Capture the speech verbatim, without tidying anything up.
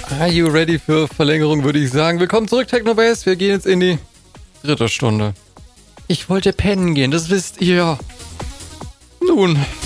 Are you ready für Verlängerung, würde ich sagen. Willkommen zurück, Technobase. Wir gehen jetzt in die dritte Stunde. Ich wollte pennen gehen, das wisst ihr. Nun...